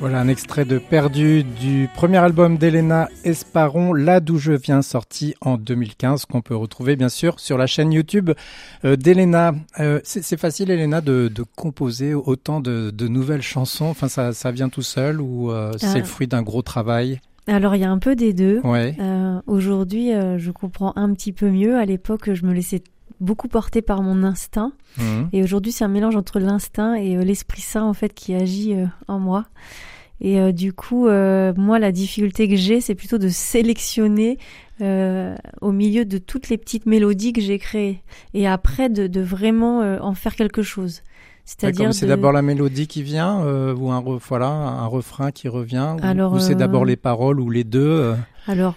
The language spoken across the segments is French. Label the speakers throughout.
Speaker 1: Voilà un extrait de Perdu du premier album d'Elena Esparon, Là d'où je viens, sorti en 2015, qu'on peut retrouver bien sûr sur la chaîne YouTube d'Elena. C'est facile, Elena, de composer autant de nouvelles chansons. Enfin, ça vient tout seul ou c'est le fruit d'un gros travail?
Speaker 2: Alors, il y a un peu des deux.
Speaker 1: Ouais.
Speaker 2: Aujourd'hui, je comprends un petit peu mieux. À l'époque, je me laissais beaucoup porter par mon instinct. Et aujourd'hui, c'est un mélange entre l'instinct et l'Esprit Saint, en fait, qui agit en moi. Et du coup, moi, la difficulté que j'ai, c'est plutôt de sélectionner au milieu de toutes les petites mélodies que j'ai créées. Et après, de vraiment en faire quelque chose. C'est-à-dire
Speaker 1: c'est d'abord la mélodie qui vient ou un refrain qui revient ou c'est d'abord les paroles ou les deux
Speaker 2: Alors,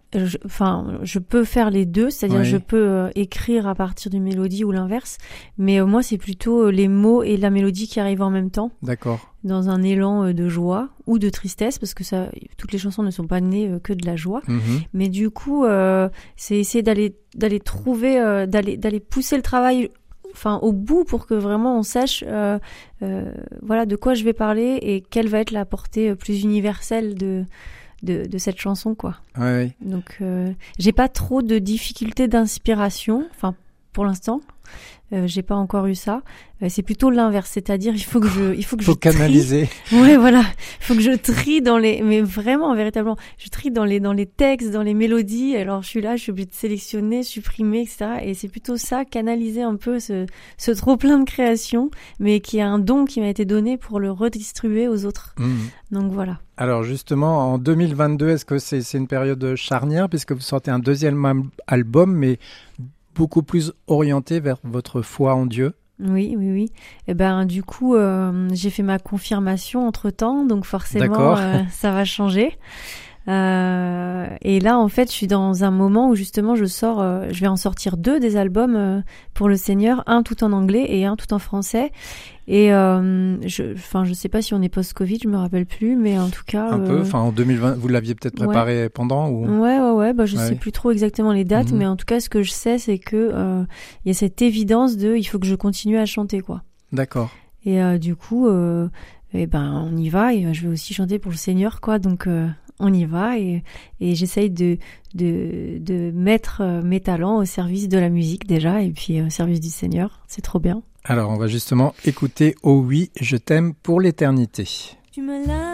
Speaker 2: je peux faire les deux, c'est-à-dire je peux écrire à partir d'une mélodie ou l'inverse, mais moi c'est plutôt les mots et la mélodie qui arrivent en même temps.
Speaker 1: D'accord.
Speaker 2: Dans un élan de joie ou de tristesse, parce que toutes les chansons ne sont pas nées que de la joie. Mais du coup, c'est essayer d'aller trouver, d'aller pousser le travail, au bout pour que vraiment on sache, de quoi je vais parler et quelle va être la portée plus universelle de cette chanson, quoi.
Speaker 1: Ouais.
Speaker 2: Donc j'ai pas trop de difficultés d'inspiration, pour l'instant. J'ai pas encore eu ça. C'est plutôt l'inverse, c'est-à-dire il faut que je
Speaker 1: canaliser.
Speaker 2: Ouais, voilà. Il faut que je trie mais vraiment, véritablement, je trie dans les textes, dans les mélodies. Alors je suis obligée de sélectionner, supprimer, etc. Et c'est plutôt ça, canaliser un peu ce trop plein de création, mais qui est un don qui m'a été donné pour le redistribuer aux autres. Donc voilà.
Speaker 1: Alors justement, en 2022, est-ce que c'est une période charnière puisque vous sortez un deuxième album, mais beaucoup plus orienté vers votre foi en Dieu?
Speaker 2: Oui. Et du coup, j'ai fait ma confirmation entre-temps, donc forcément, ça va changer. Et là, en fait, je suis dans un moment où justement, je vais en sortir 2 des albums pour le Seigneur, un tout en anglais et un tout en français. Et je sais pas si on est post-Covid, je me rappelle plus, mais en tout cas
Speaker 1: un peu. En 2020, vous l'aviez peut-être préparé pendant ou
Speaker 2: Ouais. Je sais plus trop exactement les dates, mais en tout cas, ce que je sais, c'est que il y a cette évidence il faut que je continue à chanter, quoi.
Speaker 1: D'accord.
Speaker 2: Et du coup, on y va. Et je vais aussi chanter pour le Seigneur, quoi. Donc on y va et j'essaye de mettre mes talents au service de la musique déjà et puis au service du Seigneur. C'est trop bien.
Speaker 1: Alors, on va justement écouter « Oh oui, je t'aime pour l'éternité ».
Speaker 3: Tu me l'as